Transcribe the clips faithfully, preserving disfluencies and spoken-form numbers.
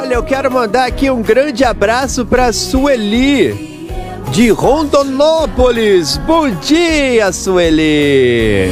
Olha, eu quero mandar aqui um grande abraço para Sueli, de Rondonópolis. Bom dia, Sueli.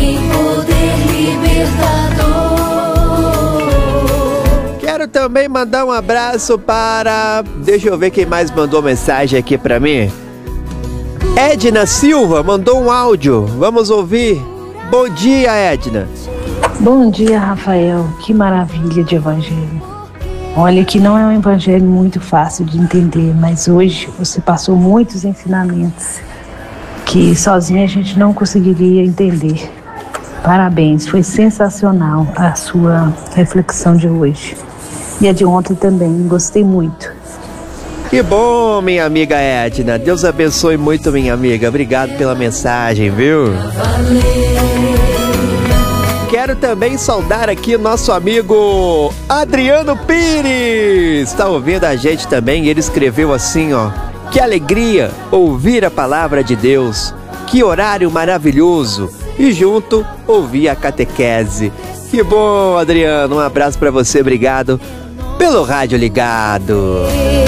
Quero também mandar um abraço para... Deixa eu ver quem mais mandou mensagem aqui para mim. Edna Silva mandou um áudio. Vamos ouvir. Bom dia, Edna. Bom dia, Rafael. Que maravilha de evangelho. Olha que não é um evangelho muito fácil de entender, mas hoje você passou muitos ensinamentos que sozinha a gente não conseguiria entender. Parabéns, foi sensacional a sua reflexão de hoje. E a de ontem também, gostei muito. Que bom, minha amiga Edna. Deus abençoe muito, minha amiga. Obrigado pela mensagem, viu? Quero também saudar aqui nosso amigo Adriano Pires. Está ouvindo a gente também. Ele escreveu assim, ó: que alegria ouvir a palavra de Deus. Que horário maravilhoso. E junto ouvir a catequese. Que bom, Adriano. Um abraço para você. Obrigado pelo rádio ligado.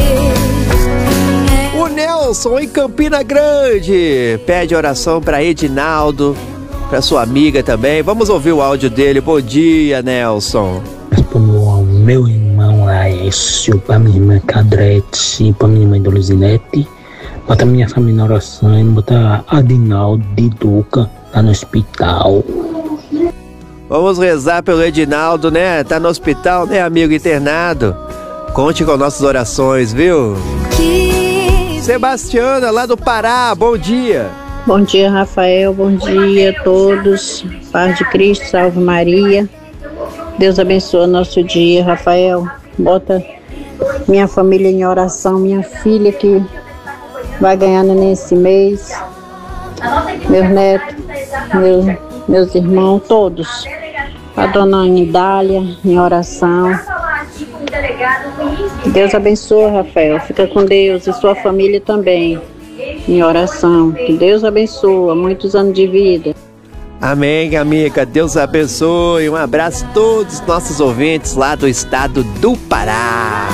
O Nelson em Campina Grande pede oração para Edinaldo, para sua amiga também. Vamos ouvir o áudio dele. Bom dia, Nelson. Para o meu irmão Aécio, para minha irmã Cadrete, para minha mãe Dolizinete, bota minha família na oração, bota Adinaldo de Duca lá no hospital. Vamos rezar pelo Edinaldo, né? Tá no hospital, né, amigo internado? Conte com nossas orações, viu? Sebastiana, lá do Pará, bom dia. Bom dia, Rafael, bom dia a todos. Paz de Cristo, salve Maria. Deus abençoe nosso dia, Rafael. Bota minha família em oração, minha filha que vai ganhar nesse mês, meus netos, meus, meus irmãos, todos. A dona Anidália em oração. Deus abençoe, Rafael. Fica com Deus e sua família também em oração. Que Deus abençoe. Muitos anos de vida. Amém, amiga. Deus abençoe. Um abraço a todos os nossos ouvintes lá do estado do Pará.